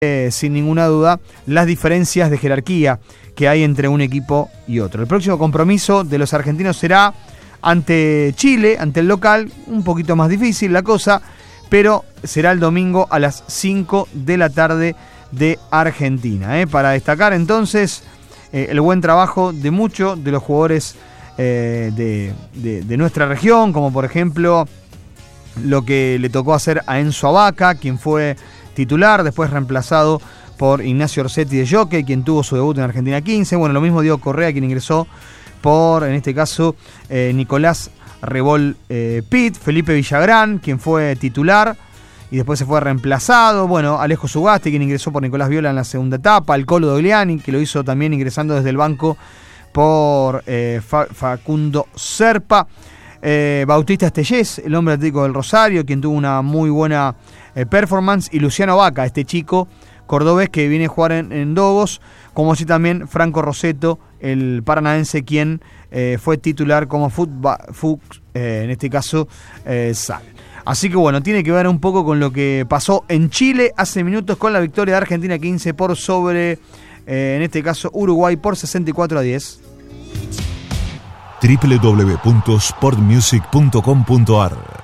sin ninguna duda, las diferencias de jerarquía que hay entre un equipo y otro. El próximo compromiso de los argentinos será ante Chile, ante el local, un poquito más difícil la cosa, pero será el domingo a las 5 de la tarde de Argentina. Para destacar entonces el buen trabajo de muchos de los jugadores de nuestra región, como por ejemplo lo que le tocó hacer a Enzo Abaca, quien fue titular, después reemplazado por Ignacio Orsetti de Jockey, quien tuvo su debut en Argentina 15. Bueno, lo mismo Diego Correa, quien ingresó por, en este caso, Nicolás Rebol Pitt, Felipe Villagrán, quien fue titular y después se fue reemplazado. Bueno, Alejo Sugasti, quien ingresó por Nicolás Viola en la segunda etapa. El Colo Dogliani, que lo hizo también ingresando desde el banco por Facundo Serpa. Bautista Estellés, el hombre atlético del Rosario, quien tuvo una muy buena performance. Y Luciano Vaca, este chico cordobés que viene a jugar en Dogos, como así también Franco Roseto, el paranaense, quien fue titular como Fuchs, en este caso Sal. Así que bueno, tiene que ver un poco con lo que pasó en Chile hace minutos con la victoria de Argentina 15 por sobre, en este caso, Uruguay por 64-10. www.sportmusic.com.ar